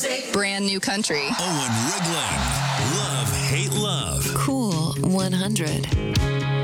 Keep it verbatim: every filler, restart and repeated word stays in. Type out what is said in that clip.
Brand new country. Owen Rigling. Love, hate, love. Cool one hundred.